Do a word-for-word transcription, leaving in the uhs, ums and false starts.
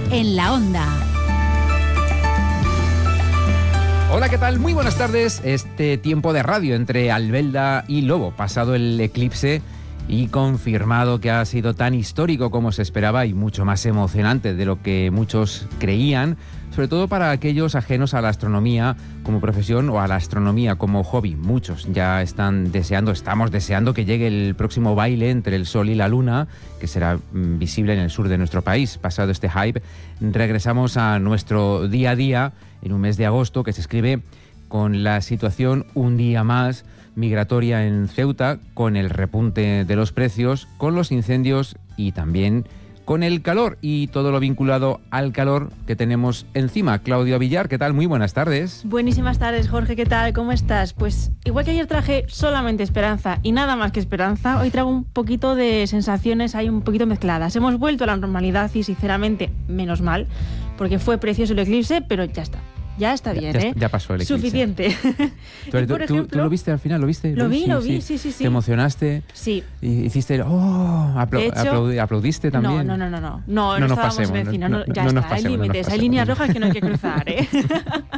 en la Onda. Hola, ¿qué tal? Muy buenas tardes. Este tiempo de radio entre Albelda y Lobo, pasado el eclipse y confirmado que ha sido tan histórico como se esperaba y mucho más emocionante de lo que muchos creían, sobre todo para aquellos ajenos a la astronomía como profesión o a la astronomía como hobby. Muchos ya están deseando, estamos deseando que llegue el próximo baile entre el Sol y la Luna, que será mm, visible en el sur de nuestro país. Pasado este hype, regresamos a nuestro día a día en un mes de agosto que se escribe con la situación un día más migratoria en Ceuta, con el repunte de los precios, con los incendios y también con el calor y todo lo vinculado al calor que tenemos encima. Claudia Villar, ¿qué tal? Muy buenas tardes. Buenísimas tardes, Jorge, ¿qué tal? ¿Cómo estás? Pues igual que ayer traje solamente esperanza y nada más que esperanza, hoy traigo un poquito de sensaciones ahí un poquito mezcladas. Hemos vuelto a la normalidad y sinceramente, menos mal, porque fue precioso el eclipse, pero ya está. Ya está bien, ya, ¿eh? Ya pasó el eclipse. Suficiente. ¿Tú, y tú, por ejemplo, ¿Tú lo viste al final? ¿Lo viste? Lo vi, sí, lo vi, sí, sí, sí, sí. ¿Te emocionaste? Sí. Y hiciste, oh, apl- hecho, aplaudi- ¿aplaudiste también? No, no, no, no. No, no, no, no nos estábamos pasemos, en el cine. no, No, no, ya no nos está, hay pasemos, no nos límites, hay pasemos. líneas rojas que no hay que cruzar, ¿eh?